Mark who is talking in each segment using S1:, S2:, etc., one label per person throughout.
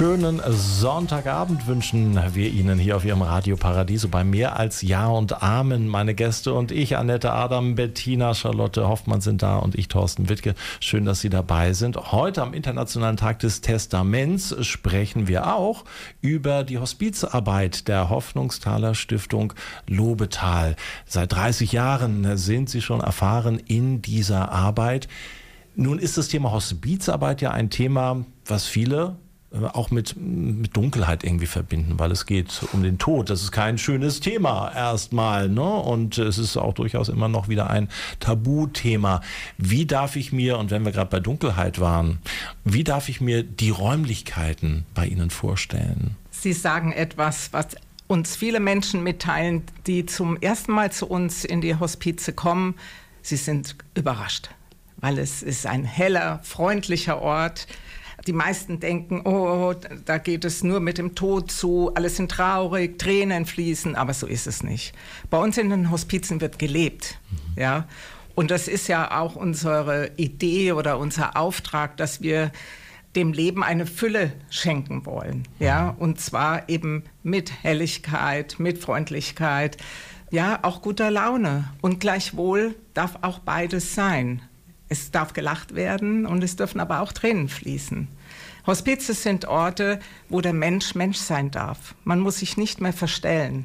S1: Schönen Sonntagabend wünschen wir Ihnen hier auf Ihrem Radio Paradiso bei Mehr als Ja und Amen. Meine Gäste und ich, Annette Adam, Bettina, Charlotte Hoffmann sind da und ich, Thorsten Wittke. Schön, dass Sie dabei sind. Heute am Internationalen Tag des Testaments sprechen wir auch über die Hospizarbeit der Hoffnungstaler Stiftung Lobetal. Seit 30 Jahren sind Sie schon erfahren in dieser Arbeit. Nun ist das Thema Hospizarbeit ja ein Thema, was viele auch mit Dunkelheit irgendwie verbinden, weil es geht um den Tod. Das ist kein schönes Thema erstmal, ne? Und es ist auch durchaus immer noch wieder ein Tabuthema. Wie darf ich mir, und wenn wir gerade bei Dunkelheit waren, wie darf ich mir die Räumlichkeiten bei Ihnen vorstellen?
S2: Sie sagen etwas, was uns viele Menschen mitteilen, die zum ersten Mal zu uns in die Hospize kommen. Sie sind überrascht, weil es ist ein heller, freundlicher Ort. Die meisten denken, oh, da geht es nur mit dem Tod zu, alle sind traurig, Tränen fließen, aber so ist es nicht. Bei uns in den Hospizen wird gelebt, ja. Und das ist ja auch unsere Idee oder unser Auftrag, dass wir dem Leben eine Fülle schenken wollen, ja. Und zwar eben mit Helligkeit, mit Freundlichkeit, ja, auch guter Laune. Und gleichwohl darf auch beides sein. Es darf gelacht werden und es dürfen aber auch Tränen fließen. Hospize sind Orte, wo der Mensch Mensch sein darf. Man muss sich nicht mehr verstellen.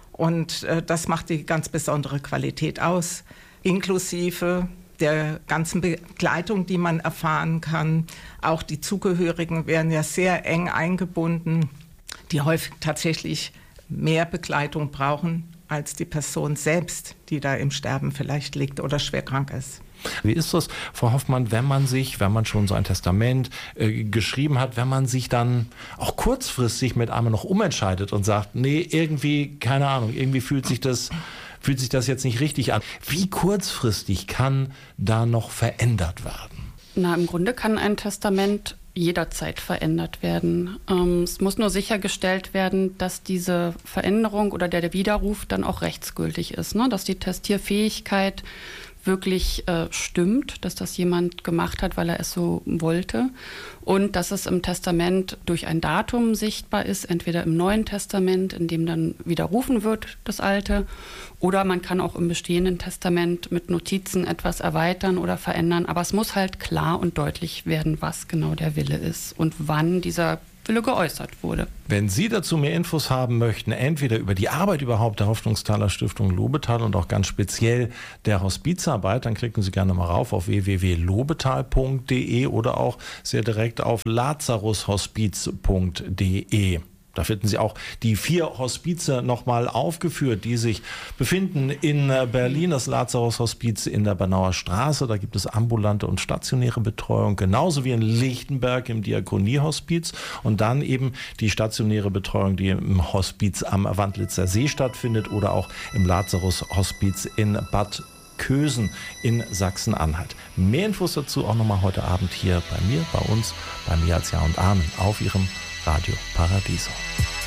S2: Und das macht die ganz besondere Qualität aus, inklusive der ganzen Begleitung, die man erfahren kann. Auch die Zugehörigen werden ja sehr eng eingebunden, die häufig tatsächlich mehr Begleitung brauchen als die Person selbst, die da im Sterben vielleicht liegt oder schwer krank ist.
S1: Wie ist das, Frau Hoffmann, wenn man schon so ein Testament geschrieben hat, wenn man sich dann auch kurzfristig mit einmal noch umentscheidet und sagt, nee, irgendwie, keine Ahnung, irgendwie fühlt sich das jetzt nicht richtig an. Wie kurzfristig kann da noch verändert werden?
S3: Na, im Grunde kann ein Testament jederzeit verändert werden. Es muss nur sichergestellt werden, dass diese Veränderung oder der Widerruf dann auch rechtsgültig ist, ne? Dass die Testierfähigkeit wirklich stimmt, dass das jemand gemacht hat, weil er es so wollte, und dass es im Testament durch ein Datum sichtbar ist, entweder im Neuen Testament, in dem dann widerrufen wird, das Alte, oder man kann auch im bestehenden Testament mit Notizen etwas erweitern oder verändern, aber es muss halt klar und deutlich werden, was genau der Wille ist und wann dieser Wille geäußert wurde.
S1: Wenn Sie dazu mehr Infos haben möchten, entweder über die Arbeit überhaupt der Hoffnungstaler Stiftung Lobetal und auch ganz speziell der Hospizarbeit, dann klicken Sie gerne mal rauf auf www.lobetal.de oder auch sehr direkt auf lazarushospiz.de. Da finden Sie auch die 4 Hospize nochmal aufgeführt, die sich befinden in Berlin. Das Lazarus-Hospiz in der Bernauer Straße. Da gibt es ambulante und stationäre Betreuung, genauso wie in Lichtenberg im Diakonie-Hospiz. Und dann eben die stationäre Betreuung, die im Hospiz am Wandlitzer See stattfindet oder auch im Lazarus-Hospiz in Bad Kösen in Sachsen-Anhalt. Mehr Infos dazu auch nochmal heute Abend hier bei mir, bei uns, bei Mehr als Ja und Amen auf Ihrem Radio Paradiso.